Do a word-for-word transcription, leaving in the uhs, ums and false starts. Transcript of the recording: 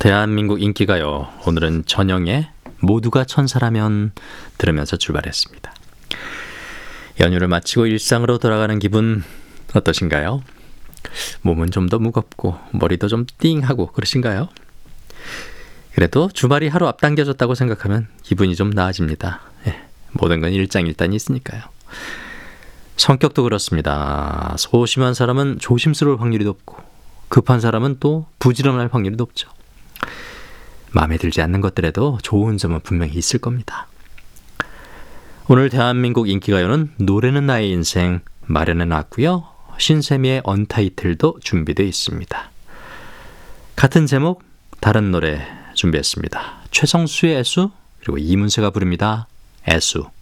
대한민국 인기가요. 오늘은 전영의 모두가 천사라면 들으면서 출발했습니다. 연휴를 마치고 일상으로 돌아가는 기분 어떠신가요? 몸은 좀 더 무겁고 머리도 좀 띵하고 그러신가요? 그래도 주말이 하루 앞당겨졌다고 생각하면 기분이 좀 나아집니다. 예, 모든 건 일장일단이 있으니까요. 성격도 그렇습니다. 소심한 사람은 조심스러울 확률이 높고 급한 사람은 또 부지런할 확률이 높죠. 마음에 들지 않는 것들에도 좋은 점은 분명히 있을 겁니다. 오늘 대한민국 인기가요는 노래는 나의 인생 마련해 놨고요. 신세미의 언타이틀도 준비되어 있습니다. 같은 제목 다른 노래 준비했습니다. 최성수의 애수 그리고 이문세가 부릅니다. 애수.